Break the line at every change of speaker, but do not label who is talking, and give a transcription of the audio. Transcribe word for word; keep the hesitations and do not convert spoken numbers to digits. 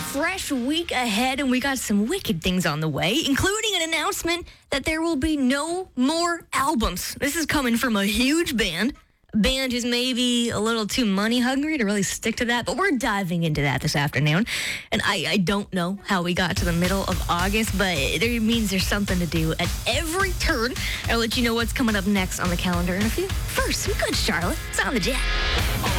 fresh week ahead, and we got some wicked things on the way, including an announcement that there will be no more albums. This is coming from a huge band. A band who's maybe a little too money hungry to really stick to that, but we're diving into that this afternoon. And I, I don't know how we got to the middle of August, but it means there's something to do at every turn. I'll let you know what's coming up next on the calendar in a few. First, some good Charlotte. It's on the jet.